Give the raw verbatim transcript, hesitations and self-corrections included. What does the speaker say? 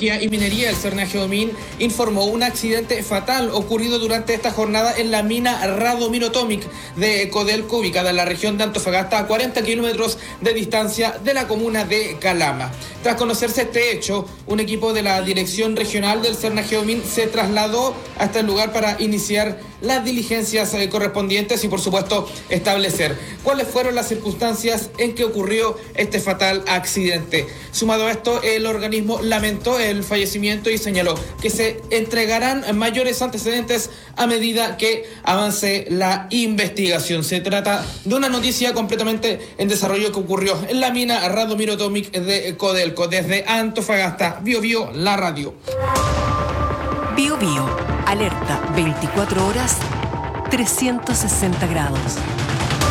Geología y Minería, el Cernajeomín, informó un accidente fatal ocurrido durante esta jornada en la mina Radomiro Tomic de Codelco, ubicada en la región de Antofagasta, a cuarenta kilómetros de distancia de la comuna de Calama. Tras conocerse este hecho, un equipo de la Dirección Regional del Cernajeomín se trasladó hasta el lugar para iniciar las diligencias correspondientes y, por supuesto, establecer cuáles fueron las circunstancias en que ocurrió este fatal accidente. Sumado a esto, el organismo lamentó el fallecimiento y señaló que se entregarán mayores antecedentes a medida que avance la investigación. Se trata de una noticia completamente en desarrollo que ocurrió en la mina Radomiro Tomic de Codelco. Desde Antofagasta, Bio Bio, la radio. Bio Bio, alerta veinticuatro horas, trescientos sesenta grados.